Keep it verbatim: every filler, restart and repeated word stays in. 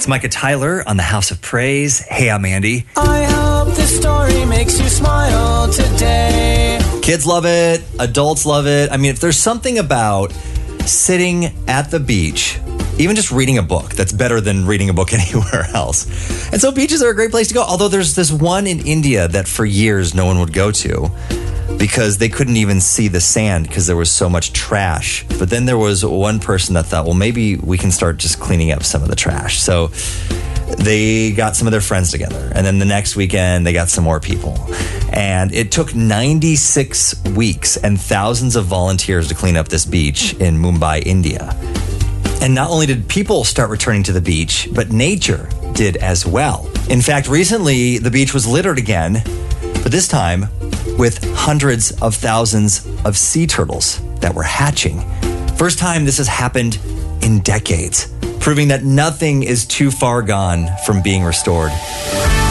It's Micah Tyler on the House of Praise. Hey, I'm Andy. I hope this story makes you smile today. Kids love it. Adults love it. I mean, if there's something about sitting at the beach, even just reading a book, that's better than reading a book anywhere else. And so beaches are a great place to go. Although there's this one in India that for years no one would go to because they couldn't even see the sand because there was so much trash. But then there was one person that thought, well, maybe we can start just cleaning up some of the trash. So they got some of their friends together. And then the next weekend, they got some more people. And it took ninety-six weeks and thousands of volunteers to clean up this beach in Mumbai, India. And not only did people start returning to the beach, but nature did as well. In fact, recently, the beach was littered again, but this time with hundreds of thousands of sea turtles that were hatching. First time this has happened in decades, proving that nothing is too far gone from being restored.